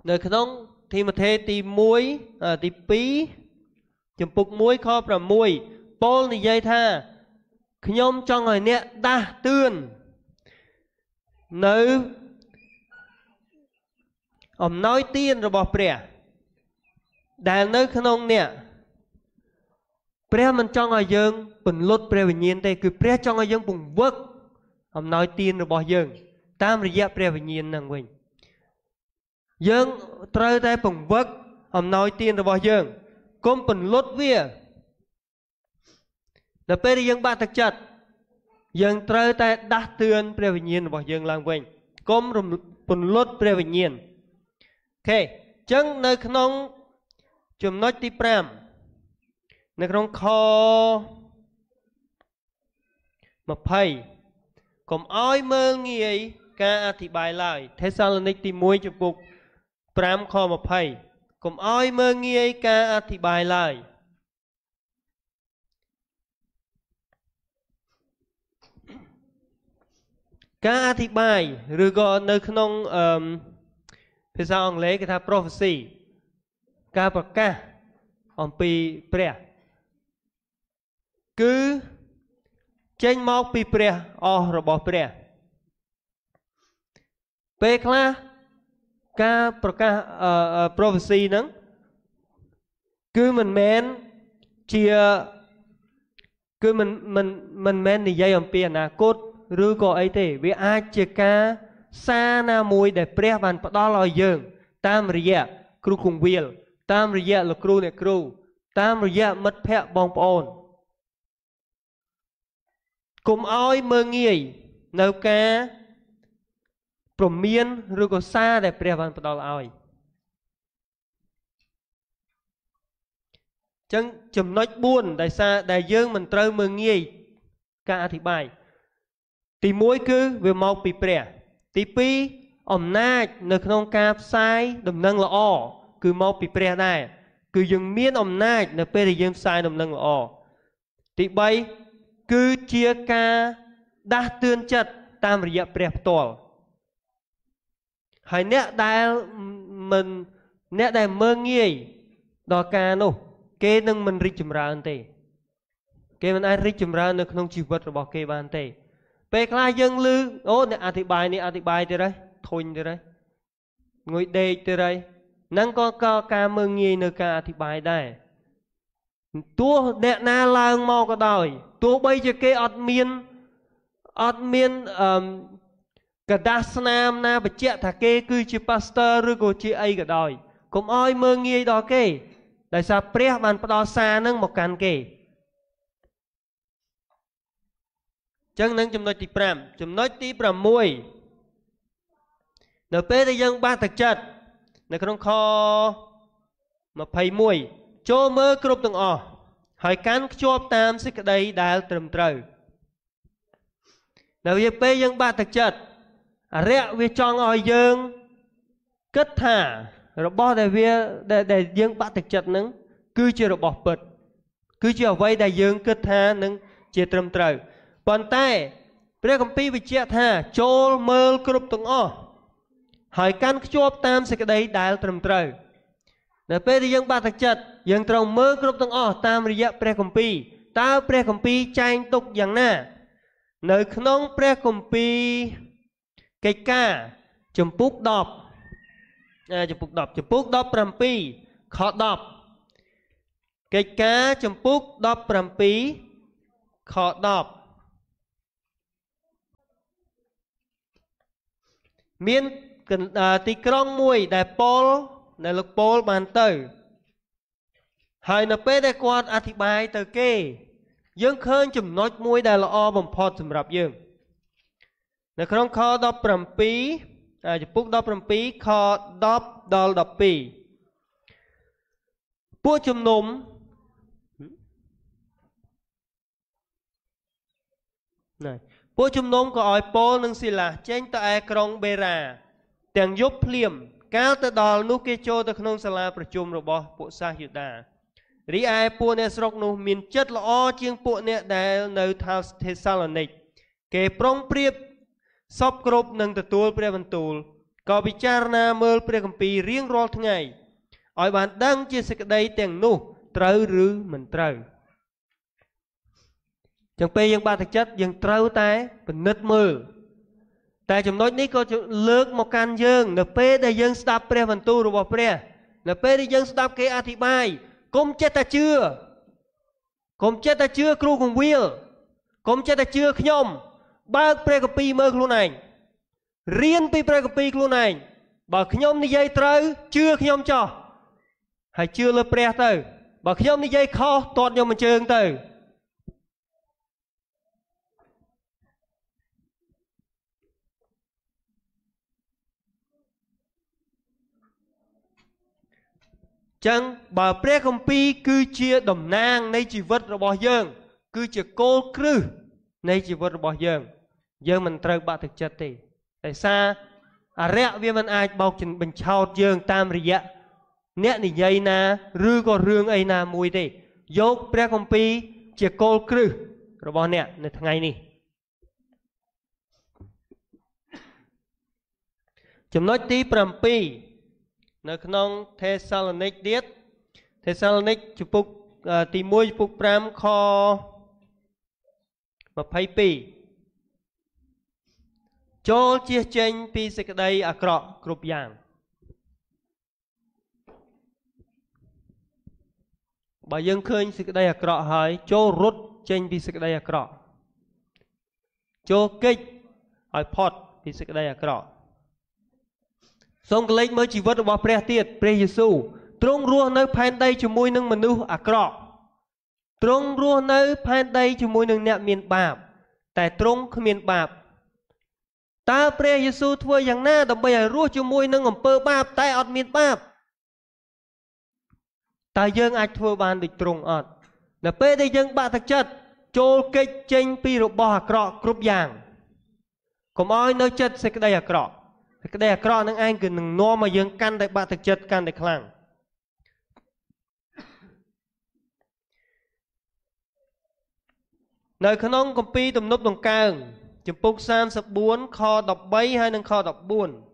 nơi khung thì một thế thì muối thì pí chấm phục muối kho pra muối Paul này dây tha nhom trong người nè đa tươn nơi nói tiên rồi bỏ bè đại nơi khung nè bè mình trong người dương bẩn lót bè bình nhiên đây cứ bè trong người dương bùng vớt nói tiên rồi bỏ dương tam rồi dẹp bè bình nhiên năng mình dương trời tay bùng vớt nói tiên rồi bỏ dương cũng bẩn lót vía là bè dương ba thực chất dương trời tay đa tươn bè bình nhiên rồi bỏ dương lang mình cũng bẩn lót bè bình nhiên ok chẳng nơi khung chùm nói tí pram nơi khung kho mà phây cũng oi mơ nghĩ ca thì bài lại thế sao là nơi tí muối chụp cục pram kho mà phây cũng oi mơ nghĩ ca thì bài lại ca thì bài rồi gọi nơi khung thế sao ông lấy cái thà prophecy ca bạc ca ông pi pre cứ tranh mọc pi pre rồi bỏ pre pe kla ca bạc ca prophecy nắng cứ mình men chia cứ mình men thì dây ông pi na cốt rư có ấy thế vì ai chia ca xa na mùi để pre van đó là dương tam rìa kêu cùng viền tam rìa là kêu này kêu tam rìa mất phẹ bong ôn cùng oi mơ nghỉ nấu cá prom miên rồi có xa để pre van đó là oi chẳng chấm nói buồn đại xa đại dương mình trâu mơ nghỉ ca thì bài thì mỗi cứ về mau bị pre tí piนาจ នៅក្នុងការផ្សាយដំណឹងល្អគឺមកពីព្រះដែរគឺយើងមានអំណាចនៅពេលដែលយើងផ្សាយដំណឹងល្អទី3គឺជាការដាស់តឿនចិត្តតាមរយៈព្រះផ្ទាល់ហើយអ្នកដែលមើងងាយដល់ការនោះគេនឹងមិនរីកចម្រើនទេគេមិនអាចរីកចម្រើននៅក្នុងជីវិតរបស់គេបានទេពេលខ្លះយើងឮអូអ្នកអធិប្បាយនេះអធិប្បាយទៅហើយធុញទៅហើយងុយដេកទៅហើយហ្នឹងក៏ការមើងងាយនៅការអធិប្បាយដែរទោះអ្នកណាឡើងមកក៏ដោយទោះបីជាគេអត់មានកដាស់ស្នាមណាបញ្ជាក់ថាគេគឺជា pastor ឬក៏ជាអីក៏ដោយកុំឲ្យមើងងាយដល់គេដោយសារព្រះបានផ្ដល់សារហ្នឹងមកកាន់គេចឹងនឹងចំណុចទី5ចំណុចទី6នៅពេលដែលយើងបានទឹកចិត្តនៅក្នុងខ21ចូលមើលគ្រប់ទាំងអស់ហើយកាន់ខ្ជាប់តាមសេចក្តីដែលត្រឹមត្រូវនៅពេលយើងបានទឹកចិត្តអរិយវាចង់ឲ្យយើងគិតថារបស់ដែលយើងបាក់ទឹកចិត្តហ្នឹងគឺជារបស់ពិតគឺជាអ្វីដែលយើងគិតថានឹងជាត្រឹមត្រូវប៉ុន្តែព្រះគម្ពីរបញ្ជាក់ថាចូលមើលគ្រប់ទាំងអស់ហើយកាន់ខ្ជាប់តាមសេចក្តីដែលត្រឹមត្រូវនៅពេលដែលយើងបាក់ទឹកចិត្តយើងត្រូវមើលគ្រប់ទាំងអស់តាមរយៈព្រះគម្ពីរតើព្រះគម្ពីរចែងទុកយ៉ាងណានៅក្នុងព្រះគម្ពីរកិច្ចការចំពុក17ខ10កិច្ចការចំពុក17ខ10មានទីក្រុងមួយដែលលោកប៉ូលបានទៅហើយនៅពេលដែលគាត់អធិប្បាយទៅគេយើងឃើញចំណុចមួយដែលល្អបំផុតសម្រាប់យើងនៅក្នុងខ17ចំពុក17ខ10ដល់12ពួកជំនុំពួកជំនុំក៏ឲ្យប៉ូលនិងស៊ីឡាសចេញទៅឯក្រុងបេរ៉ាទាំងយប់ភ្លាមកាលទៅដល់នោះគេចូលទៅក្នុងសាលាប្រជុំរបស់ពួកសាសយូដារីឯពួកអ្នកស្រុកនោះមានចិត្តល្អជាងពួកអ្នកដែលនៅថេសាឡូនីកគេប្រុងប្រៀបសពគ្រប់នឹងទទួលព្រះបន្ទូលក៏ពិចារណាមើលព្រះគម្ពីររៀងរាល់ថ្ងៃឲ្យបានដឹងជាសេចក្តីទាំងនោះត្រូវឬមិនត្រូវចឹងពេលយើងបាក់ទឹកចិត្តយើងត្រូវតែពិនិត្យមើលតែចំណុចនេះក៏លើកមកកាន់យើងនៅពេលដែលយើងស្ដាប់ព្រះបន្ទូលរបស់ព្រះនៅពេលដែលយើងស្ដាប់គេអធិប្បាយកុំចិត្តតែជឿកុំចិត្តតែជឿគ្រូកងវិលកុំចិត្តតែជឿខ្ញុំបើកព្រះគម្ពីរមើលខ្លួនឯងរៀនពីព្រះគម្ពីរខ្លួនឯងបើខ្ញុំនិយាយត្រូវជឿខ្ញុំចោះហើយជឿលើព្រះទៅបើខ្ញុំនិយាយខុសទាត់ខ្ញុំអញ្ជើញទៅចឹងបើព្រះគម្ពីរគឺជាតំណាងនៃជីវិតរបស់យើងគឺជាគោលគ្រឹះនៃជីវិតរបស់យើងមិនត្រូវបាក់ទឹកចិត្តទេតែសារអរិយវាមិនអាចបោកបញ្ឆោតយើងតាមរយៈអ្នកនិយាយណាឬក៏រឿងអីណាមួយទេយកព្រះគម្ពីរជាគោលគ្រឹះរបស់អ្នកនៅថ្ងៃនេះចំណុចទី7នៅក្នុងថេសាឡូនីកទៀតថេសាឡូនីកជំពូកទី1ជំពូក5ខ22ចូលជៀសចេញពីសេចក្តីអាក្រក់គ្រប់យ៉ាងបើយើងឃើញសេចក្តីអាក្រក់ហើយចូលរត់ចេញពីសេចក្តីអាក្រក់ចូលគេចឲ្យផុតពីសេចក្តីអាក្រក់សូមកលេចមើលជីវិតរបស់ព្រះទៀតព្រះយេស៊ូវទ្រង់រស់នៅផែនដីជាមួយនឹងមនុស្សអាក្រក់ទ្រង់រស់នៅផែនដីជាមួយនឹងអ្នកមានបាបតែទ្រង់គ្មានបាបតើព្រះយេស៊ូវធ្វើយ៉ាងណាដើម្បីឲ្យរស់ជាមួយនឹងអំពើបាបតែអត់មានបាបតើយើងអាចធ្វើបានដូចទ្រង់អត់នៅពេលដែលយើងបាក់ទឹកចិត្តចូលគេចចេញពីរបស់អាក្រក់គ្រប់យ៉ាងកុំឲ្យនៅចិត្តសេចក្តីអាក្រក់សេចក្តីអាក្រក់នឹងឯងគឺនឹងនាំឲ្យយើងកាន់តែបាក់ទឹកចិត្តកាន់តែខ្លាំងនៅក្នុងគម្ពីរទំនុកដង្កើងជំពូក34ខ13ហើយនិងខ14